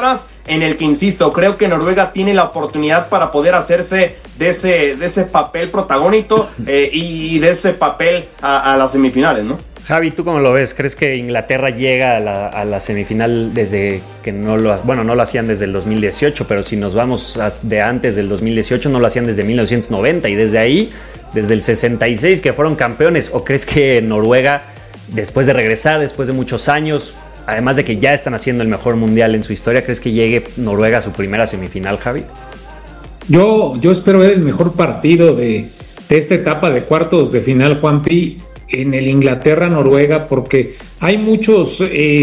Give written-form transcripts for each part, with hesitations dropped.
palabras, en el que insisto, creo que Noruega tiene la oportunidad para poder hacerse de ese papel protagónico y de ese papel a las semifinales, ¿no? Javi, ¿tú cómo lo ves? ¿Crees que Inglaterra llega a la semifinal desde que no lo hacían desde el 2018, pero si nos vamos de antes del 2018, no lo hacían desde 1990 y desde ahí, desde el 66 que fueron campeones? ¿O crees que Noruega, después de regresar, después de muchos años, además de que ya están haciendo el mejor mundial en su historia, crees que llegue Noruega a su primera semifinal, Javi? Yo espero ver el mejor partido de esta etapa de cuartos de final, Juanpi, en el Inglaterra-Noruega, porque hay muchos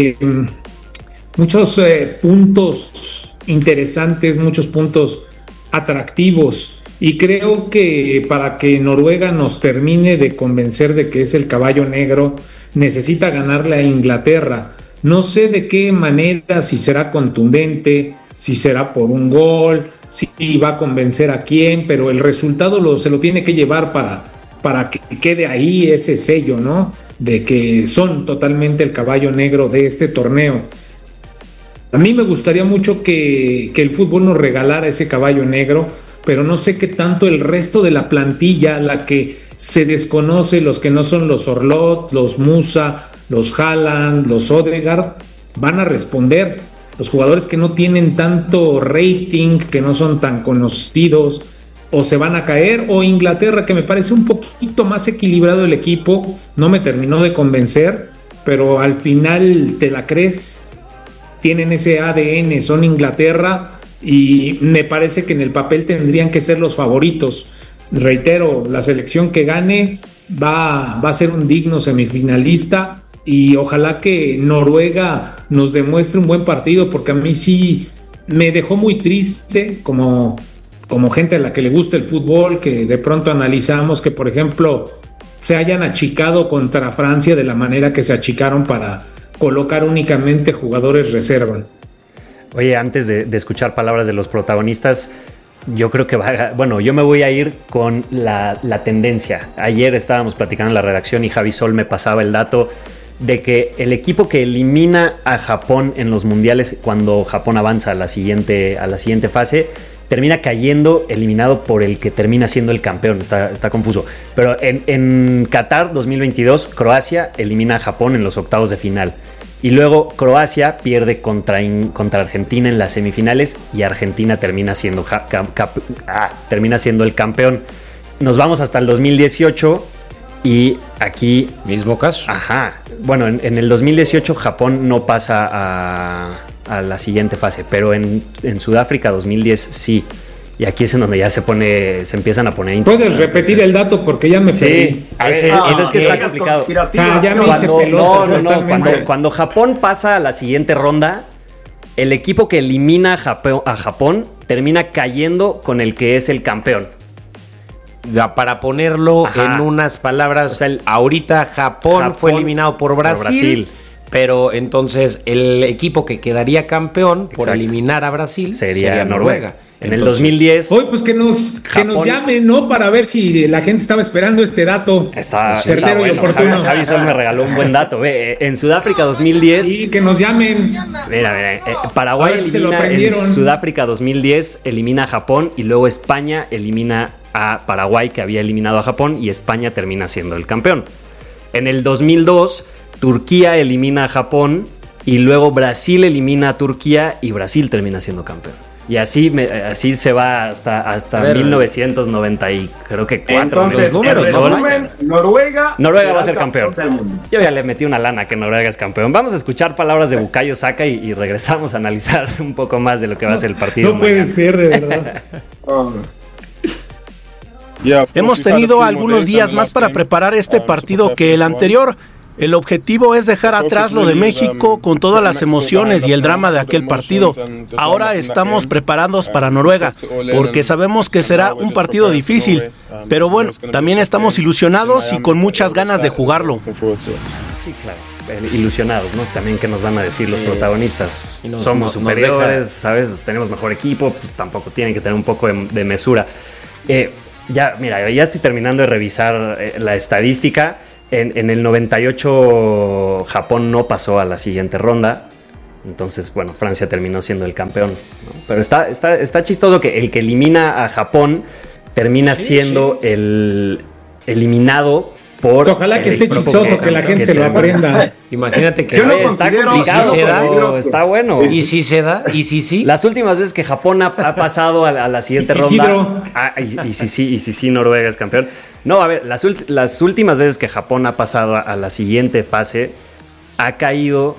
puntos interesantes, muchos puntos atractivos, y creo que para que Noruega nos termine de convencer de que es el caballo negro, necesita ganarle a Inglaterra. No sé de qué manera, si será contundente, si será por un gol, si va a convencer a quién, pero el resultado se lo tiene que llevar para que quede ahí ese sello, ¿no? De que son totalmente el caballo negro de este torneo. A mí me gustaría mucho que el fútbol nos regalara ese caballo negro, pero no sé qué tanto el resto de la plantilla, la que se desconoce, los que no son los Orlot, los Musa, los Haaland, los Odegaard, van a responder. Los jugadores que no tienen tanto rating, que no son tan conocidos, o se van a caer, o Inglaterra, que me parece un poquito más equilibrado el equipo, no me terminó de convencer, pero al final te la crees, tienen ese ADN, son Inglaterra, y me parece que en el papel tendrían que ser los favoritos. Reitero, la selección que gane va a ser un digno semifinalista, y ojalá que Noruega nos demuestre un buen partido, porque a mí sí me dejó muy triste como gente a la que le gusta el fútbol, que de pronto analizamos que, por ejemplo, se hayan achicado contra Francia de la manera que se achicaron para colocar únicamente jugadores reserva. Oye, antes de escuchar palabras de los protagonistas, yo creo que yo me voy a ir con la tendencia. Ayer estábamos platicando en la redacción y Javi Sol me pasaba el dato de que el equipo que elimina a Japón en los mundiales, cuando Japón avanza a la siguiente fase, termina cayendo eliminado por el que termina siendo el campeón. Está confuso. Pero en Qatar 2022, Croacia elimina a Japón en los octavos de final. Y luego Croacia pierde contra Argentina en las semifinales y Argentina termina siendo el campeón. Nos vamos hasta el 2018 y aquí... ¿Mismo caso? Ajá. Bueno, en el 2018 Japón no pasa a la siguiente fase, pero en Sudáfrica 2010 sí. Y aquí es en donde ya se empiezan a poner... ¿Puedes repetir el dato? Porque ya me perdí. Es que está complicado. Ya me hice pelotas. Cuando Japón pasa a la siguiente ronda, el equipo que elimina a Japón termina cayendo con el que es el campeón. Para ponerlo en unas palabras, o sea, ahorita Japón fue eliminado por Brasil. Pero entonces el equipo que quedaría campeón por eliminar a Brasil sería Noruega. En el 2010... Hoy pues que nos llamen, ¿no? Para ver si la gente estaba esperando este dato. Está bueno. Javi Sol me regaló un buen dato. En Sudáfrica 2010... Sí, que nos llamen. Mira, Paraguay elimina en Sudáfrica 2010, elimina a Japón, y luego España elimina a Paraguay, que había eliminado a Japón, y España termina siendo el campeón. En el 2002, Turquía elimina a Japón, y luego Brasil elimina a Turquía, y Brasil termina siendo campeón. Y así se va hasta 1990 y creo que 4. Entonces, Noruega va a ser campeón. Yo ya le metí una lana que Noruega es campeón. Vamos a escuchar palabras de Bukayo Saka y regresamos a analizar un poco más de lo que va a ser el partido. No puede ser, de verdad. Hemos tenido algunos días más para preparar este partido que el anterior. El objetivo es dejar atrás lo de México con todas las emociones y el drama de aquel partido. Ahora estamos preparados para Noruega, porque sabemos que será un partido difícil. Pero bueno, también estamos ilusionados y con muchas ganas de jugarlo. Sí, claro. Ilusionados, ¿no? También, ¿qué nos van a decir los protagonistas? Somos superiores, ¿sabes? Tenemos mejor equipo, pues tampoco tienen que tener un poco de mesura. Ya estoy terminando de revisar la estadística. En el 98 Japón no pasó a la siguiente ronda. Entonces, bueno, Francia terminó siendo el campeón, ¿no? Pero está chistoso que el que elimina a Japón termina siendo el eliminado por... Pues ojalá que esté chistoso, que la gente se lo aprenda. Imagínate que está complicado, pero está bueno. ¿Y si se da? ¿Y si sí? Las últimas veces que Japón ha pasado a la siguiente ronda... Y si sí, Noruega es campeón. No, a ver, las últimas veces que Japón ha pasado a la siguiente fase, ha caído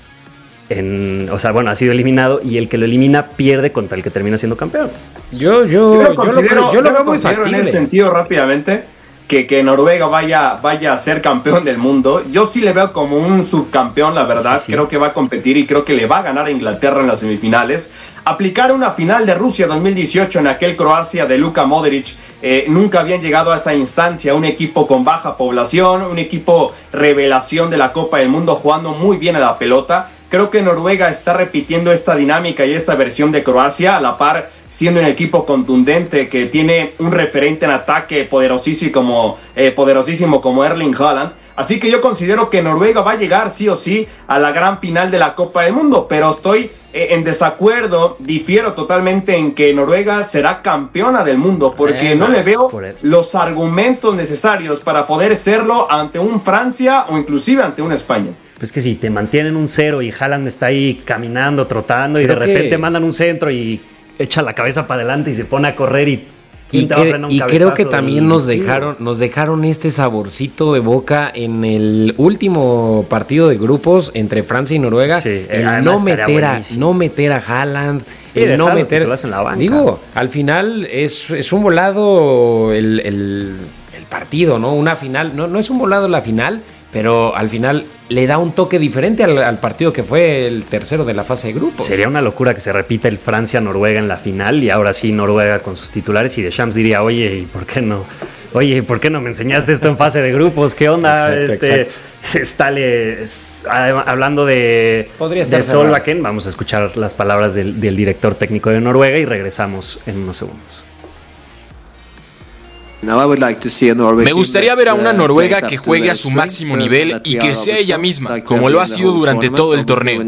ha sido eliminado, y el que lo elimina pierde contra el que termina siendo campeón. Yo lo veo muy factible. En ese sentido, rápidamente, que Noruega vaya a ser campeón del mundo. Yo sí le veo como un subcampeón, la verdad. Sí. Creo que va a competir y creo que le va a ganar a Inglaterra en las semifinales. Aplicar una final de Rusia 2018 en aquel Croacia de Luka Modric. Nunca habían llegado a esa instancia. Un equipo con baja población, un equipo revelación de la Copa del Mundo, jugando muy bien a la pelota. Creo que Noruega está repitiendo esta dinámica y esta versión de Croacia, a la par siendo un equipo contundente que tiene un referente en ataque poderosísimo como Erling Haaland. Así que yo considero que Noruega va a llegar sí o sí a la gran final de la Copa del Mundo, pero estoy en desacuerdo, difiero totalmente en que Noruega será campeona del mundo, porque no le veo los argumentos necesarios para poder serlo ante un Francia o inclusive ante una España. Pues que si te mantienen un 0 y Haaland está ahí caminando, trotando, y de repente mandan un centro y echa la cabeza para adelante y se pone a correr y creo que también nos dejaron este saborcito de boca en el último partido de grupos entre Francia y Noruega. Sí, no meter a Haaland, no meter en la banca. Digo, al final es un volado el partido, ¿no? Una final, no es un volado la final, pero al final le da un toque diferente al partido que fue el tercero de la fase de grupos. Sería una locura que se repita el Francia-Noruega en la final, y ahora sí Noruega con sus titulares, y Deschamps diría, oye, ¿y por qué no me enseñaste esto en fase de grupos? ¿Qué onda? Exacto. Hablando de Solbakken, vamos a escuchar las palabras del director técnico de Noruega y regresamos en unos segundos. Me gustaría ver a una Noruega que juegue a su máximo nivel y que sea ella misma, como lo ha sido durante todo el torneo.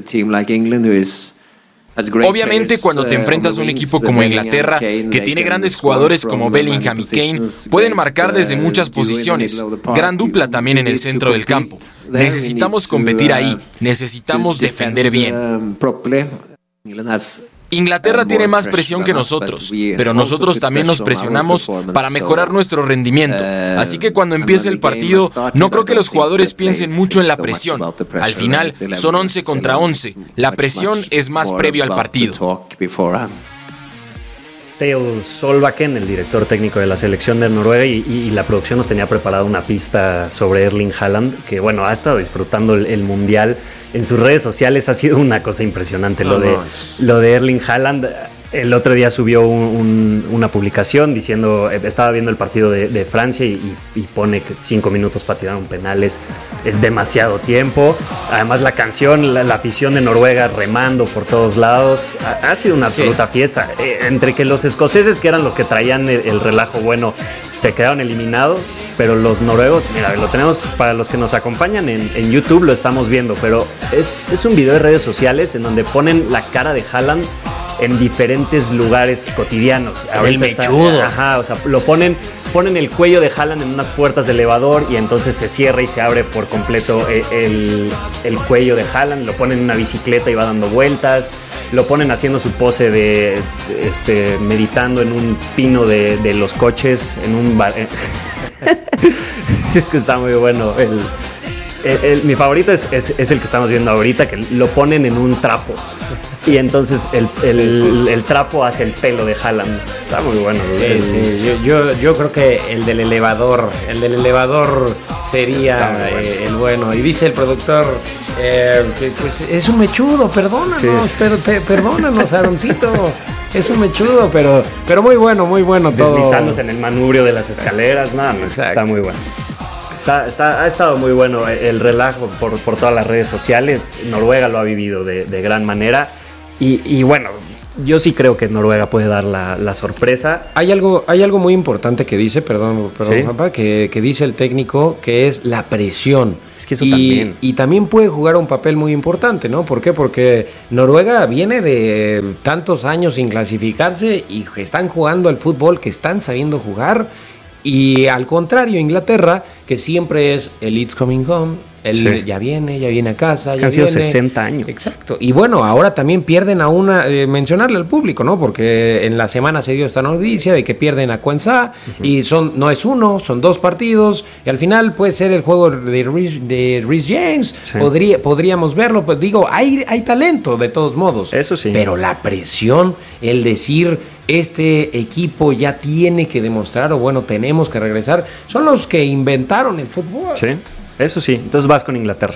Obviamente, cuando te enfrentas a un equipo como Inglaterra, que tiene grandes jugadores como Bellingham y Kane, pueden marcar desde muchas posiciones. Gran dupla también en el centro del campo. Necesitamos competir ahí, necesitamos defender bien. Inglaterra tiene más presión que nosotros, pero nosotros también nos presionamos para mejorar nuestro rendimiento. Así que cuando empiece el partido, no creo que los jugadores piensen mucho en la presión. Al final, son 11 contra 11. La presión es más previo al partido. Ståle Solbakken, el director técnico de la selección de Noruega, y la producción nos tenía preparada una pista sobre Erling Haaland, que bueno, ha estado disfrutando el Mundial. En sus redes sociales ha sido una cosa impresionante lo de Erling Haaland. El otro día subió una publicación diciendo, estaba viendo el partido de Francia y pone que 5 minutos para tirar un penal es demasiado tiempo. Además la canción, la afición de Noruega remando por todos lados, ha sido una absoluta fiesta. Entre que los escoceses, que eran los que traían el relajo bueno, se quedaron eliminados, pero los noruegos, mira, lo tenemos para los que nos acompañan en YouTube, lo estamos viendo, pero es un video de redes sociales en donde ponen la cara de Haaland en diferentes lugares cotidianos. El mechudo. O sea, lo ponen el cuello de Haaland en unas puertas de elevador y entonces se cierra y se abre por completo el cuello de Haaland. Lo ponen en una bicicleta y va dando vueltas. Lo ponen haciendo su pose de meditando en un pino de los coches en un bar. Es que está muy bueno. Mi favorito es el que estamos viendo ahorita, que lo ponen en un trapo y entonces el trapo hace el pelo de Haaland. Está muy bueno. Sí. Yo creo que el del elevador sería el bueno. Y dice el productor que pues, es un mechudo, perdónanos, perdónanos, Aaroncito. Es un mechudo, pero muy bueno todo. Deslizándose en el manubrio de las escaleras, está muy bueno. Ha estado muy bueno el relajo por todas las redes sociales. Noruega lo ha vivido de gran manera. Y bueno, yo sí creo que Noruega puede dar la sorpresa. Hay algo muy importante que dice, perdón, ¿sí? Papá, que dice el técnico, que es la presión. Es que eso también. Y también puede jugar un papel muy importante, ¿no? ¿Por qué? Porque Noruega viene de tantos años sin clasificarse y están jugando al fútbol que están sabiendo jugar. Y al contrario, Inglaterra, que siempre es el It's Coming Home, ya viene a casa. Es que han sido 60 años. Exacto. Y bueno, ahora también pierden a mencionarle al público, ¿no? Porque en la semana se dio esta noticia de que pierden a Quensah y no es uno, son 2 partidos. Y al final puede ser el juego de Reece James. Sí. Podríamos verlo, pues digo, hay talento de todos modos. Eso sí. Pero la presión, el decir, este equipo ya tiene que demostrar, o bueno, tenemos que regresar, son los que inventaron el fútbol. Sí. Eso sí, entonces vas con Inglaterra.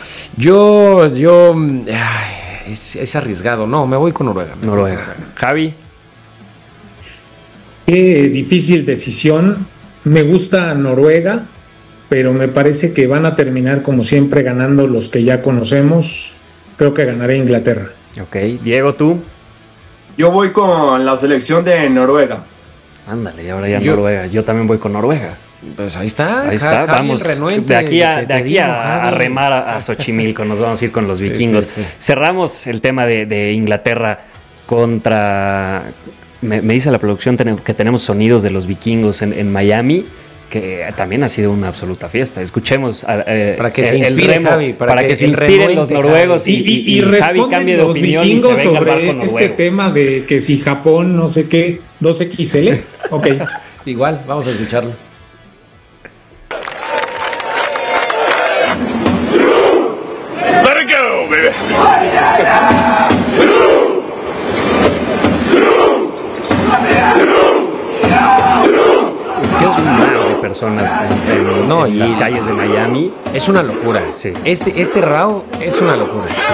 Es arriesgado. No, me voy con Noruega. Javi. Qué difícil decisión. Me gusta Noruega, pero me parece que van a terminar como siempre ganando los que ya conocemos. Creo que ganaré Inglaterra. Ok, Diego, ¿tú? Yo voy con la selección de Noruega. Ándale, y ahora ya Noruega. Yo también voy con Noruega. Pues ahí está. Vamos de aquí a remar a Xochimilco. Nos vamos a ir con los vikingos. Sí. Cerramos el tema de Inglaterra contra... Me dice la producción que tenemos sonidos de los vikingos en Miami, que también ha sido una absoluta fiesta. Escuchemos para que se inspire Javi, para que se inspiren los noruegos y Javi cambie de opinión y se venga al barco noruego. Este tema de que si Japón no sé qué 2XL. Ok. Igual, vamos a escucharlo. Es que es un mar de personas en las calles de Miami. Es una locura. Sí. Este RAW es una locura. Sí.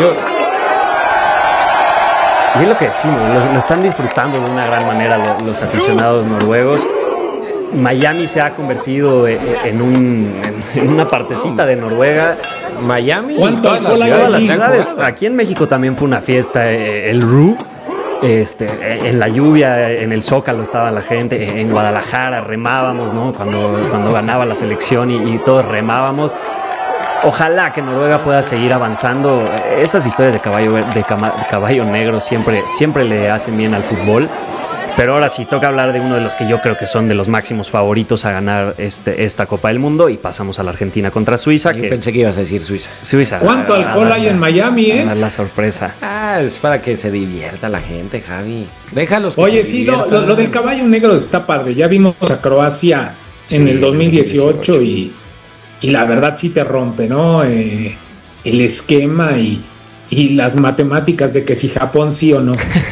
Y es lo que decimos, lo están disfrutando de una gran manera los aficionados noruegos. Miami se ha convertido en una partecita de Noruega. Miami y todas las ciudades. Aquí en México también fue una fiesta, el RU. En la lluvia, en el Zócalo estaba la gente, en Guadalajara remábamos, ¿no? Cuando ganaba la selección y todos remábamos. Ojalá que Noruega pueda seguir avanzando. Esas historias de caballo negro siempre le hacen bien al fútbol. Pero ahora sí, toca hablar de uno de los que yo creo que son de los máximos favoritos a ganar esta Copa del Mundo. Y pasamos a la Argentina contra Suiza. Yo pensé que ibas a decir Suiza. ¿Cuánto alcohol hay en Miami, La sorpresa. Es para que se divierta la gente, Javi. Déjalos que Oye, sí, lo del caballo negro está padre. Ya vimos a Croacia en el 2018 y la verdad sí te rompe, ¿no? El esquema y las matemáticas de que si Japón sí o no.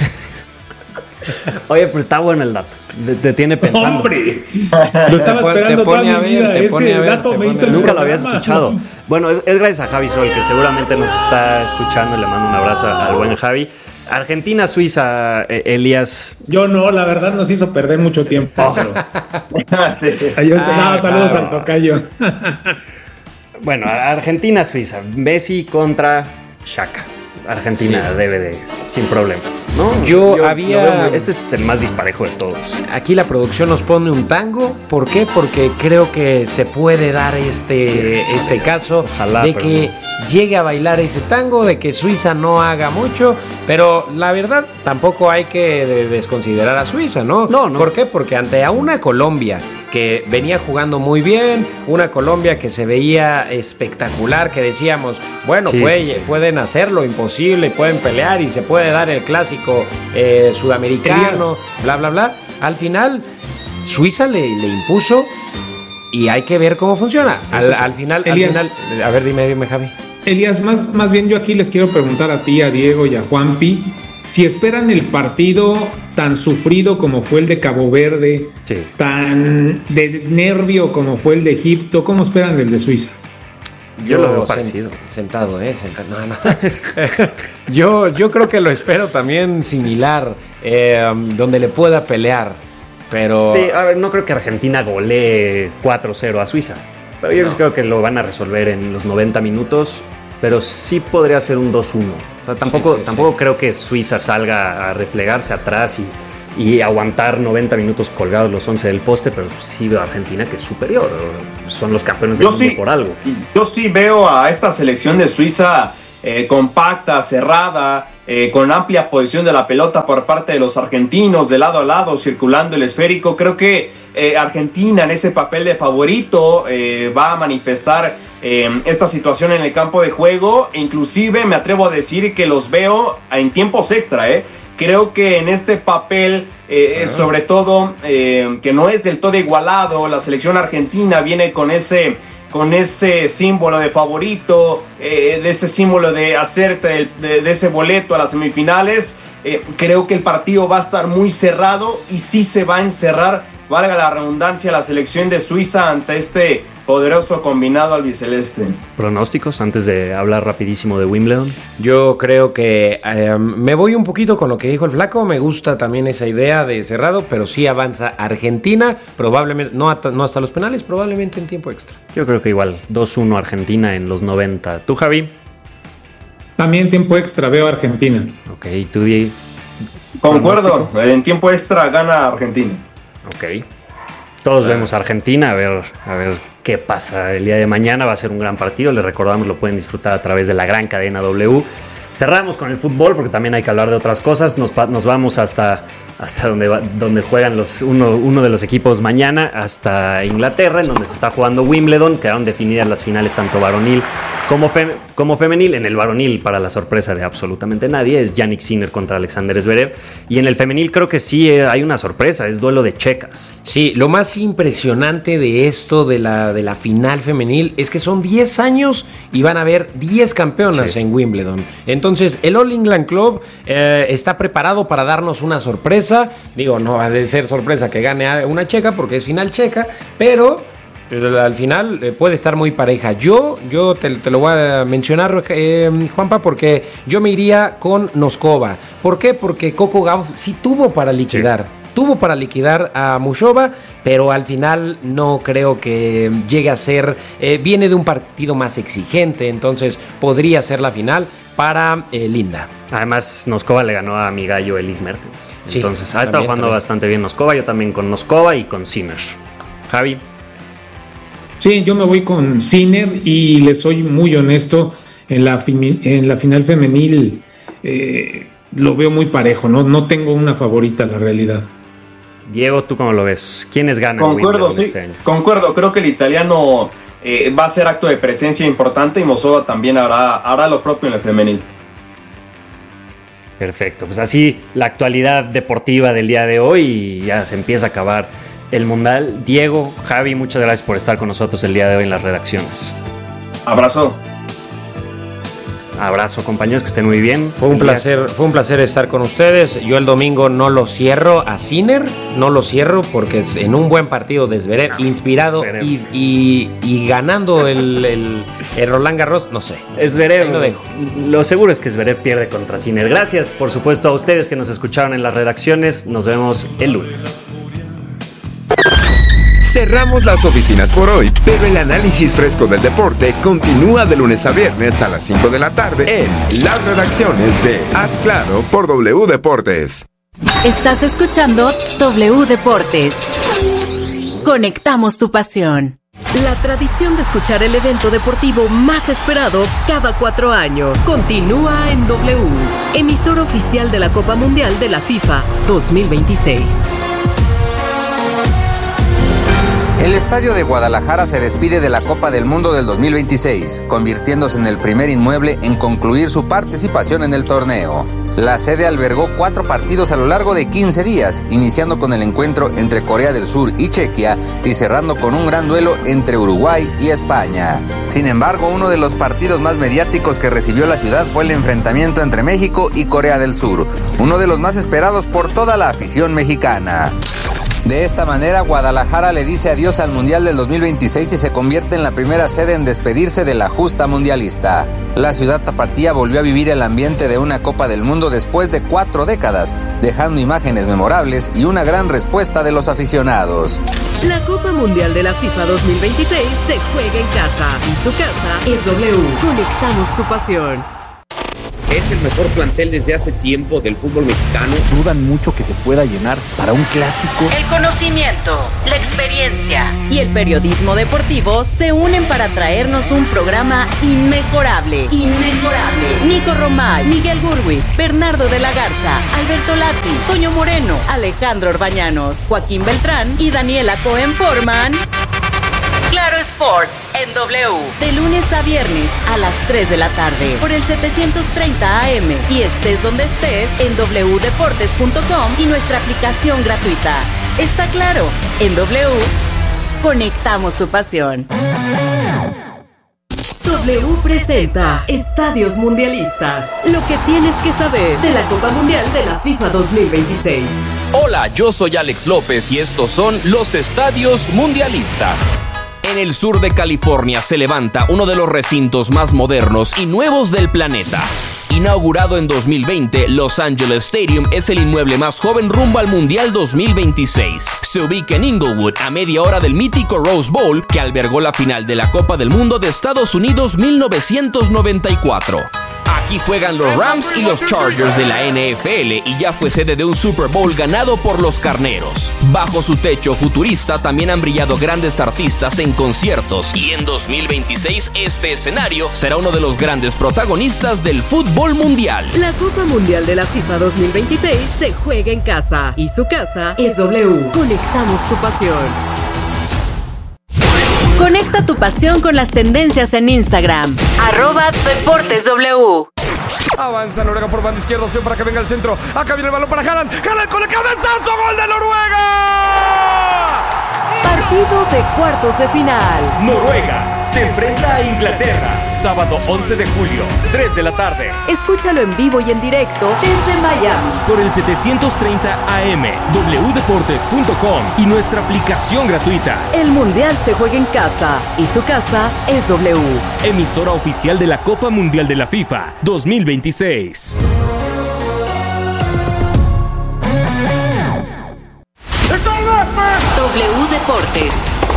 Oye, pues está bueno el dato. Te tiene pensando. ¡Hombre! Lo estaba esperando toda mi vida. Ese dato me hizo el Nunca lo habías escuchado. Bueno, es gracias a Javi Sol, que seguramente nos está escuchando. Le mando un abrazo al buen Javi. Argentina, Suiza, Elías. Yo no, la verdad nos hizo perder mucho tiempo. Sí. Saludos al tocayo. Bueno, Argentina, Suiza. Messi contra Xhaka. Argentina debe sin problemas, ¿no? Este es el más disparejo de todos. Aquí la producción nos pone un tango. ¿Por qué? Porque creo que se puede dar este caso. Ojalá, de que llegue a bailar ese tango, de que Suiza no haga mucho, pero la verdad tampoco hay que desconsiderar a Suiza, ¿no? No. ¿Por qué? Porque ante a una Colombia que venía jugando muy bien, una Colombia que se veía espectacular, que decíamos, bueno, pueden hacer lo imposible, pueden pelear y se puede dar el clásico sudamericano, bla, bla, bla. Al final, Suiza le impuso y hay que ver cómo funciona. Al final, a ver, dime, Javi. Elías, más bien yo aquí les quiero preguntar a ti, a Diego y a Juanpi, si esperan el partido tan sufrido como fue el de Cabo Verde, tan de nervio como fue el de Egipto, ¿cómo esperan el de Suiza? Yo lo veo parecido. Sentado. No. Yo creo que lo espero también similar, donde le pueda pelear. Pero... Sí, a ver, no creo que Argentina golee 4-0 a Suiza. Pero yo creo que lo van a resolver en los 90 minutos. Pero sí podría ser un 2-1. O sea, tampoco creo que Suiza salga a replegarse atrás y aguantar 90 minutos colgados los 11 del poste, pero sí veo a Argentina que es superior. Son los campeones del mundo por algo. Yo sí veo a esta selección de Suiza compacta, cerrada, con amplia posición de la pelota por parte de los argentinos, de lado a lado, circulando el esférico. Creo que Argentina en ese papel de favorito va a manifestar esta situación en el campo de juego. Inclusive me atrevo a decir que los veo en tiempos extra, Creo que en este papel, sobre todo, que no es del todo igualado, la selección argentina viene con ese símbolo de favorito, de ese símbolo de hacerte de ese boleto a las semifinales. Creo que el partido va a estar muy cerrado y sí se va a encerrar, valga la redundancia, la selección de Suiza ante este poderoso combinado albiceleste. ¿Pronósticos antes de hablar rapidísimo de Wimbledon? Yo creo que me voy un poquito con lo que dijo el Flaco. Me gusta también esa idea de cerrado, pero sí avanza Argentina, probablemente no hasta los penales, probablemente en tiempo extra. Yo creo que igual 2-1 Argentina en los 90. ¿Tú, Javi? También tiempo extra, veo a Argentina. Ok, ¿tú, Diego? Concuerdo, en tiempo extra gana Argentina. Ok. Todos vemos a Argentina, a ver qué pasa el día de mañana. Va a ser un gran partido, les recordamos, lo pueden disfrutar a través de la gran cadena W. Cerramos con el fútbol porque también hay que hablar de otras cosas. Nos vamos hasta donde juegan uno de los equipos mañana, hasta Inglaterra, en donde se está jugando Wimbledon. Quedaron definidas las finales tanto varonil como femenil. En el varonil, para la sorpresa de absolutamente nadie, es Jannik Sinner contra Alexander Zverev. Y en el femenil creo que sí hay una sorpresa, es duelo de checas. Sí, lo más impresionante de esto, de la final femenil, es que son 10 años y van a haber 10 campeonas en Wimbledon. Entonces, el All England Club está preparado para darnos una sorpresa. Digo, no va a ser sorpresa que gane una checa porque es final checa, pero al final puede estar muy pareja. Yo te lo voy a mencionar, Juanpa, porque yo me iría con Noskova. ¿Por qué? Porque Coco Gauff sí tuvo para liquidar. Sí. Tuvo para liquidar a Muchova, pero al final no creo que llegue a ser... viene de un partido más exigente, entonces podría ser la final para Linda. Además, Noskova le ganó a mi gallo Elise Mertens. Entonces, ha estado jugando bastante bien Noskova. Yo también con Noskova y con Sinner. Javi. Sí, yo me voy con Sinner y le soy muy honesto. En la final femenil lo veo muy parejo. No tengo una favorita, la realidad. Diego, ¿tú cómo lo ves? ¿Quiénes ganan? Concuerdo, sí. Este año? Concuerdo. Creo que el italiano va a ser acto de presencia importante y Muchova también hará lo propio en el femenil. Perfecto. Pues así la actualidad deportiva del día de hoy y ya se empieza a acabar el Mundial. Diego, Javi, muchas gracias por estar con nosotros el día de hoy en las redacciones. Abrazo. Abrazo, compañeros, que estén muy bien. Fue un placer estar con ustedes. Yo el domingo no lo cierro a Sinner, no lo cierro porque en un buen partido de Zverev, inspirado y ganando el Roland Garros, no sé. Zverev, lo seguro es que Zverev pierde contra Sinner. Gracias, por supuesto, a ustedes que nos escucharon en las redacciones. Nos vemos el lunes. Cerramos las oficinas por hoy, pero el análisis fresco del deporte continúa de lunes a viernes a las 5 de la tarde en las redacciones de Haz Claro por W Deportes. Estás escuchando W Deportes. Conectamos tu pasión. La tradición de escuchar el evento deportivo más esperado cada 4 años continúa en W, emisora oficial de la Copa Mundial de la FIFA 2026. El Estadio de Guadalajara se despide de la Copa del Mundo del 2026, convirtiéndose en el primer inmueble en concluir su participación en el torneo. La sede albergó 4 partidos a lo largo de 15 días, iniciando con el encuentro entre Corea del Sur y Chequia y cerrando con un gran duelo entre Uruguay y España. Sin embargo, uno de los partidos más mediáticos que recibió la ciudad fue el enfrentamiento entre México y Corea del Sur, uno de los más esperados por toda la afición mexicana. De esta manera, Guadalajara le dice adiós al Mundial del 2026 y se convierte en la primera sede en despedirse de la justa mundialista. La ciudad tapatía volvió a vivir el ambiente de una Copa del Mundo después de 4 décadas, dejando imágenes memorables y una gran respuesta de los aficionados. La Copa Mundial de la FIFA 2026 se juega en casa y su casa es W. Conectamos tu pasión. Es el mejor plantel desde hace tiempo del fútbol mexicano. Dudan mucho que se pueda llenar para un clásico. El conocimiento, la experiencia y el periodismo deportivo se unen para traernos un programa inmejorable. Nico Romay, Miguel Gurwitz, Bernardo de la Garza, Alberto Lati, Toño Moreno, Alejandro Orbañanos, Joaquín Beltrán y Daniela Cohen forman Claro Sports en W, de lunes a viernes a las 3 de la tarde por el 730 AM y estés donde estés en wdeportes.com y nuestra aplicación gratuita. Está claro, en W conectamos tu pasión. W presenta Estadios Mundialistas, lo que tienes que saber de la Copa Mundial de la FIFA 2026. Hola, yo soy Alex López y estos son los Estadios Mundialistas. En el sur de California se levanta uno de los recintos más modernos y nuevos del planeta. Inaugurado en 2020, Los Angeles Stadium es el inmueble más joven rumbo al Mundial 2026. Se ubica en Inglewood, a media hora del mítico Rose Bowl, que albergó la final de la Copa del Mundo de Estados Unidos 1994. Aquí juegan los Rams y los Chargers de la NFL y ya fue sede de un Super Bowl ganado por los Carneros. Bajo su techo futurista también han brillado grandes artistas en conciertos y en 2026 este escenario será uno de los grandes protagonistas del fútbol mundial. La Copa Mundial de la FIFA 2026 se juega en casa y su casa es W. Conectamos tu pasión. Conecta tu pasión con las tendencias en Instagram. @DeportesW. Avanza Noruega por banda izquierda, opción para que venga el centro. Acá viene el balón para Haaland. Haaland con el cabezazo, gol de Noruega. Partido de cuartos de final. Noruega se enfrenta a Inglaterra. Sábado 11 de julio, 3 de la tarde. Escúchalo en vivo y en directo desde Miami. Por el 730 AM, wdeportes.com y nuestra aplicación gratuita. El Mundial se juega en casa y su casa es W. Emisora oficial de la Copa Mundial de la FIFA 2026. W Deportes.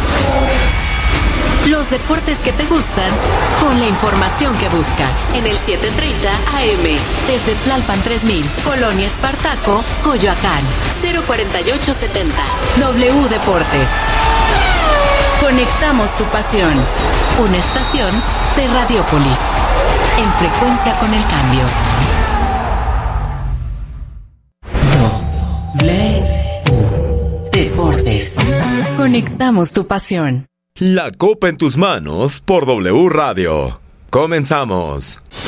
Los deportes que te gustan con la información que buscas. En el 730 AM, desde Tlalpan 3000, Colonia Espartaco, Coyoacán, 04870. W Deportes. Conectamos tu pasión. Una estación de Radiópolis. En frecuencia con el cambio. W Deportes. Conectamos tu pasión. La Copa en tus manos por W Radio. Comenzamos.